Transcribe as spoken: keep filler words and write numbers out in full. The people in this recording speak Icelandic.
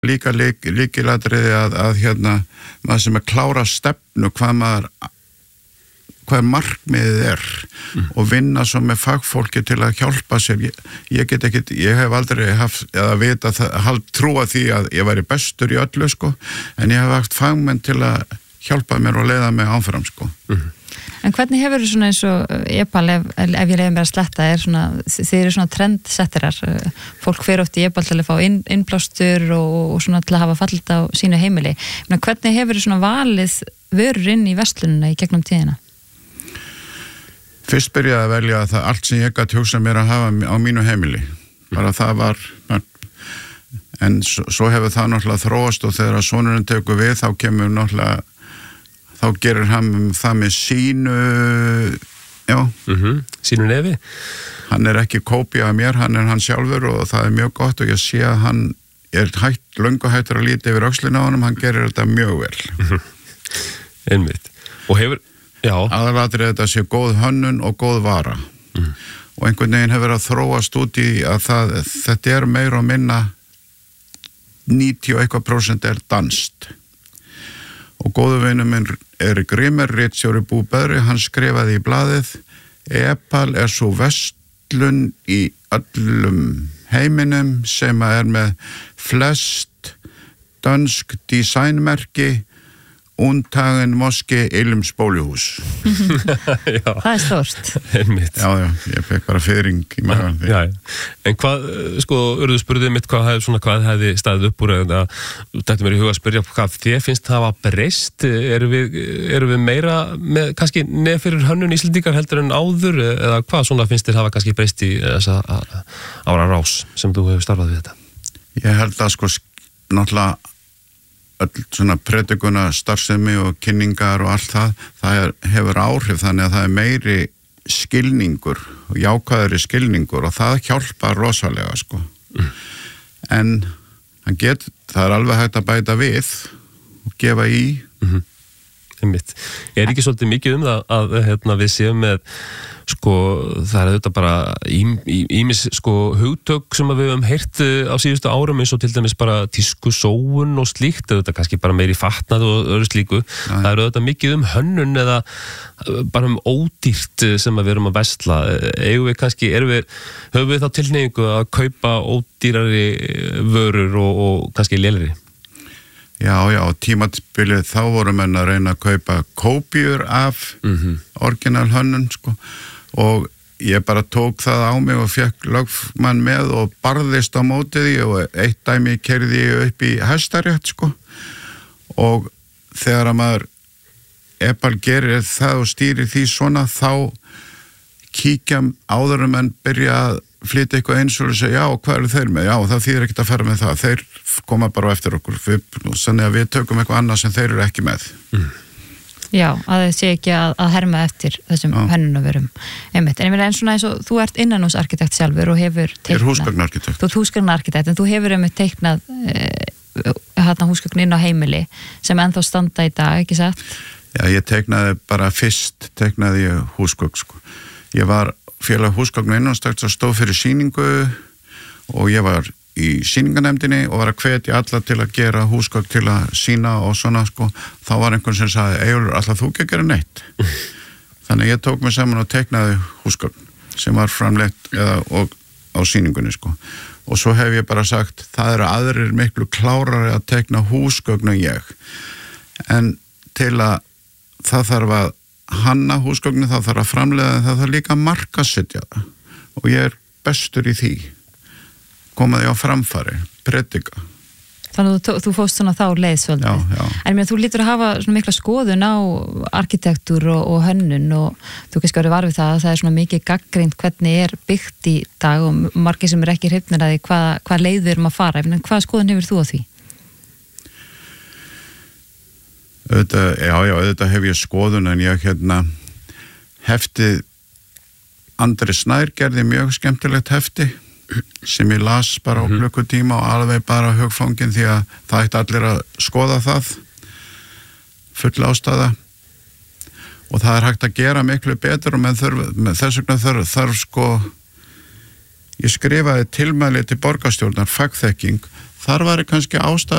líka lík, líkilatriði að, að hérna, maður sem er klára stefnu, hvað maður, hvað markmiðið er mm. og vinna svo með fagfólki til að hjálpa sér. Ég, ég get ekki, ég hef aldrei haft, eða vita, hald trúa því að ég væri bestur í öllu, sko, en ég hef haft fagmenn til að hjálpa mér og leiða mig áfram, sko. Mm. En hvernig hefur þú svona eins og Epal, ef, ef ég leiði mér að sletta, er svona, þið eru svona trendsetterar, fólk fer oft í Epal til að fá inn, innblástur og, og svona til að hafa fallit á sínu heimili. Men hvernig hefur þú svona valið vörur inn í verslununa í gegnum tíðina? Fyrst byrjaði að velja það allt sem ég gat hugsað mér að hafa á mínu heimili. Bara það var, en svo, svo hefur það náttúrulega þróast og þegar sonurinn tekur við þá kemur náttúrulega þá gerir hann það með sínu, já. Mm-hmm. Sínu nefi? Hann er ekki kópía af mér, hann er hann sjálfur og það er mjög gott og ég sé að hann er hætt, löngu hættur að líti yfir öxlina á honum, hann gerir þetta mjög vel. Mm-hmm. Einmitt. Og hefur, já. Aðalatrið þetta sé góð hönnun og góð vara. Mm. Og einhvern veginn hefur að þróast út í að það, þetta er meira og minna níutíu og eitthvað prósent er danst. Og góðu vinur minn Erik Rimmer, ritstjóri Búbeðri, hann skrifaði í blaðið Epal er svo verslun í öllum heiminum sem er með flest dansk designmerki undtagen moské Ilms bóluhús. Það er stórt. Einmitt. Já, já, ég fekk bara fiðring í magan. Já, já. En hvað, sko, urðu spurðið mitt hvað hefði, svona, hvað hefði staðið upp úr eða þetta mér í huga að spyrja hvað þið finnst hafa breyst, erum við, erum við meira með kannski nef fyrir hönnun Íslendingar heldur en áður eða hvað svona finnst þér hafa kannski breyst í þessa ára rás sem þú hefur starfað við þetta? Ég held að sko náttúrulega öll svona predikuna starfsemi og kynningar og allt það, það er, hefur áhrif þannig að það er meiri skilningur og jákvæðari skilningur og það hjálpar rosalega sko. Mm. En hann get, það er alveg hægt að bæta við og gefa í. Mm-hmm. Einmitt. Er ekki svolítið mikið um það að, að hérna, við séum með sko, það er auðvitað bara ýmis sko hugtök sem við höfum heyrt á síðustu árum eins og til dæmis bara tísku sóun og slíkt, auðvitað kannski bara meiri fatnað og öðru slíku. Æ. Það er auðvitað mikið um hönnun eða bara um ódýrt sem við erum að versla. Eigum við kannski, erum við, höfum við þá tilhneigingu að kaupa ódýrari vörur og, og kannski lélegri? Já, já, tímabilið þá voru menn að reyna að kaupa kópíur af mm-hmm. orginal hönnun, sko, og ég bara tók það á mig og fekk lögmann með og barðist á mótið því og eitt dæmi keyrði ég upp í Hæstarétt, sko, og þegar að maður Epal gerir það og stýrir því svona, þá kíkja áður um en byrja að flytja eitthvað eins og segja, já, hvað eru þeir með? Já, það þýðir ekkert að fara með það. Þeir koma bara eftir okkur. Þannig að við tökum eitthvað annað sem þeir eru ekki með. Mm. Já, að þið sé ekki að, að herma eftir þessum hönnunarvörum. Einmitt. En ég meina eins og eins og þú ert innanhúsarkitekt sjálfur og hefur teiknað. Ég er húsgagnarkitekt. Þú ert húsgagnarkitekt, en þú hefur einmitt teiknað uh, hérna húsgagn inn á heimili sem ennþá standa í dag, ekki satt? Já, ég teiknaði bara fyrst, teiknaði ég húsgagn, sko. Ég var félag húsgagn innanstakt og stóð fyrir sýningu og ég var í sýninganemdinni og var að hvetja alla til að gera húsgagn til að sýna og svona, sko. Þá var einhvern sem sagði, Eyjólfur, ætlar þú ekki að gera neitt? Þannig ég tók mig saman og teiknaði húsgagn sem var framleitt eða, og á sýningunni, sko. Og svo hef ég bara sagt, það eru aðrir miklu klárari að teikna húsgagn en ég. En til að það þarf að hanna húsgögnin, þá þarf að framleiða, það þarf líka að markaðssetja það og ég er bestur í því, komaði á framfæri, predika. Þannig að þú, þú fóst svona þá leið svolítið. Já, já. En mér, þú lítur að hafa svona mikla skoðun á arkitektúr og, og hönnun og þú kannski verið var við það að það er svona mikið gagnrýnt hvernig er byggt í dag og margir sem er ekki hrifnir að því hvað, hvað leið við erum að fara. En hvað skoðun hefur þú á því? Auðvitað, já, já, auðvitað hef ég skoðun en ég hérna heftið Andri Snær gerði mjög skemmtilegt hefti sem ég las bara á mm-hmm. klukkutíma og alveg bara hugfangin því að það ætti allir að skoða það full ástæða og það er hægt að gera miklu betur og þurf, þess vegna þarf, þarf sko ég skrifaði tilmæli til borgarstjórnar fagþekking, þar var kannski ástæða